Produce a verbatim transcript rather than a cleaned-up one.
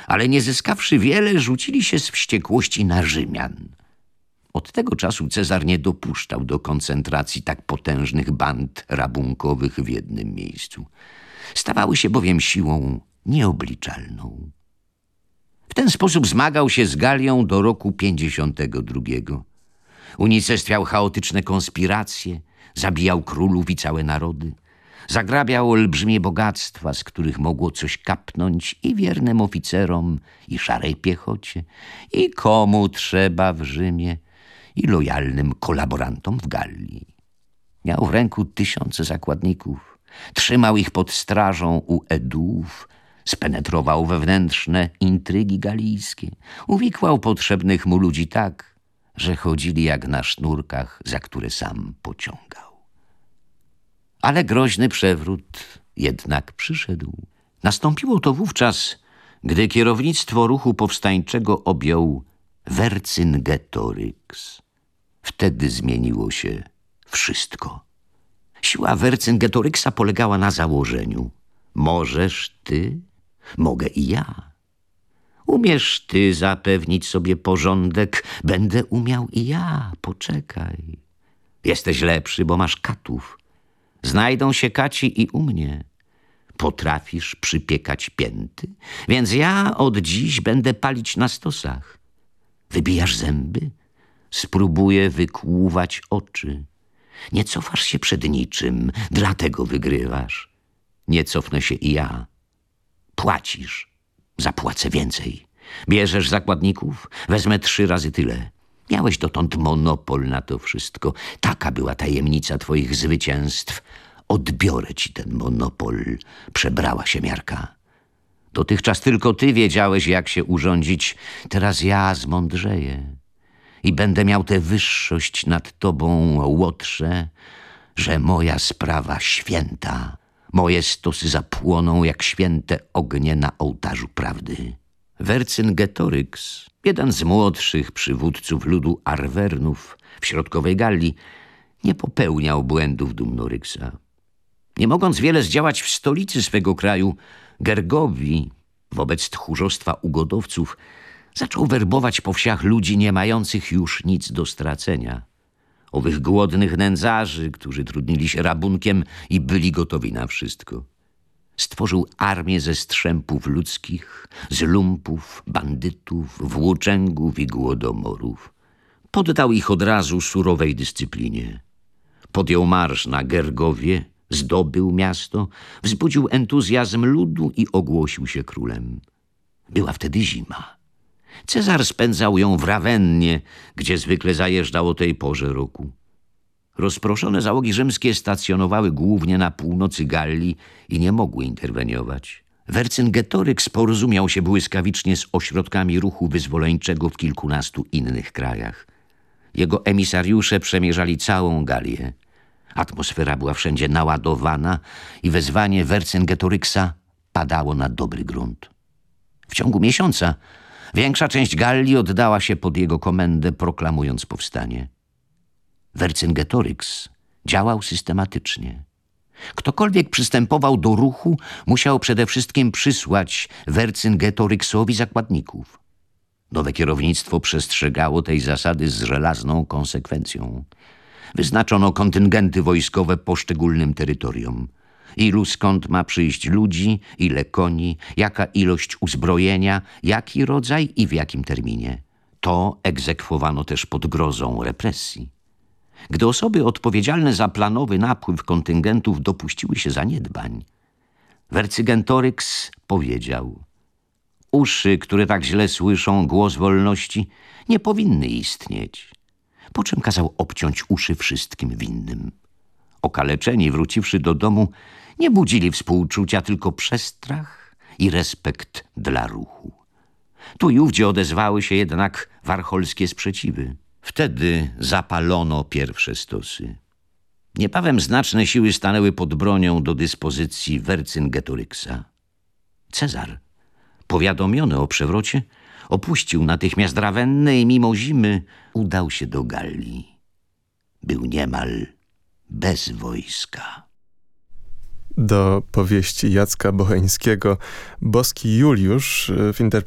ale nie zyskawszy wiele, rzucili się z wściekłości na Rzymian. Od tego czasu Cezar nie dopuszczał do koncentracji tak potężnych band rabunkowych w jednym miejscu. Stawały się bowiem siłą nieobliczalną. W ten sposób zmagał się z Galią do roku pięćdziesiątego drugiego. Unicestwiał chaotyczne konspiracje, zabijał królów i całe narody, zagrabiał olbrzymie bogactwa, z których mogło coś kapnąć i wiernym oficerom, i szarej piechocie, i komu trzeba w Rzymie, i lojalnym kolaborantom w Galii. Miał w ręku tysiące zakładników, trzymał ich pod strażą u Eduów, spenetrował wewnętrzne intrygi galijskie, uwikłał potrzebnych mu ludzi tak, że chodzili jak na sznurkach, za które sam pociągał. Ale groźny przewrót jednak przyszedł. Nastąpiło to wówczas, gdy kierownictwo ruchu powstańczego objął Vercingetorix. Wtedy zmieniło się wszystko. Siła Vercingetorixa polegała na założeniu: możesz ty, mogę i ja. Umiesz ty zapewnić sobie porządek, będę umiał i ja, poczekaj. Jesteś lepszy, bo masz katów. Znajdą się kaci i u mnie. Potrafisz przypiekać pięty, więc ja od dziś będę palić na stosach. Wybijasz zęby? Spróbuję wykłuwać oczy. Nie cofasz się przed niczym, dlatego wygrywasz. Nie cofnę się i ja. Płacisz, zapłacę więcej. Bierzesz zakładników, wezmę trzy razy tyle. Miałeś dotąd monopol na to wszystko. Taka była tajemnica twoich zwycięstw. Odbiorę ci ten monopol. Przebrała się miarka. Dotychczas tylko ty wiedziałeś, jak się urządzić. Teraz ja zmądrzeję i będę miał tę wyższość nad tobą, łotrze, że moja sprawa święta. Moje stosy zapłoną jak święte ognie na ołtarzu prawdy. Vercingetorix, jeden z młodszych przywódców ludu Arwernów w środkowej Galii, nie popełniał błędów Dumnoryxa. Nie mogąc wiele zdziałać w stolicy swego kraju, Gergowi, wobec tchórzostwa ugodowców, zaczął werbować po wsiach ludzi nie mających już nic do stracenia. Owych głodnych nędzarzy, którzy trudnili się rabunkiem i byli gotowi na wszystko. Stworzył armię ze strzępów ludzkich, z lumpów, bandytów, włóczęgów i głodomorów. Poddał ich od razu surowej dyscyplinie. Podjął marsz na Gergowie, zdobył miasto, wzbudził entuzjazm ludu i ogłosił się królem. Była wtedy zima. Cezar spędzał ją w Rawennie, gdzie zwykle zajeżdżał o tej porze roku. Rozproszone załogi rzymskie stacjonowały głównie na północy Galii i nie mogły interweniować. Vercingetorix porozumiał się błyskawicznie z ośrodkami ruchu wyzwoleńczego w kilkunastu innych krajach. Jego emisariusze przemierzali całą Galię. Atmosfera była wszędzie naładowana i wezwanie Vercingetorixa padało na dobry grunt. W ciągu miesiąca większa część Galii oddała się pod jego komendę, proklamując powstanie. Vercingetorix działał systematycznie. Ktokolwiek przystępował do ruchu, musiał przede wszystkim przysłać Vercingetorixowi zakładników. Nowe kierownictwo przestrzegało tej zasady z żelazną konsekwencją. Wyznaczono kontyngenty wojskowe poszczególnym terytoriom. Ilu skąd ma przyjść ludzi, ile koni, jaka ilość uzbrojenia, jaki rodzaj i w jakim terminie. To egzekwowano też pod grozą represji. Gdy osoby odpowiedzialne za planowy napływ kontyngentów dopuściły się zaniedbań, Vercingetorix powiedział: uszy, które tak źle słyszą głos wolności, nie powinny istnieć. Po czym kazał obciąć uszy wszystkim winnym. Okaleczeni, wróciwszy do domu, nie budzili współczucia, tylko przestrach i respekt dla ruchu. Tu i ówdzie odezwały się jednak warcholskie sprzeciwy. Wtedy zapalono pierwsze stosy. Niebawem znaczne siły stanęły pod bronią do dyspozycji Vercingetorixa. Cezar, powiadomiony o przewrocie, opuścił natychmiast Rawennę i mimo zimy udał się do Galii. Był niemal bez wojska. Do powieści Jacka Bocheńskiego Boski Juliusz w interpretacji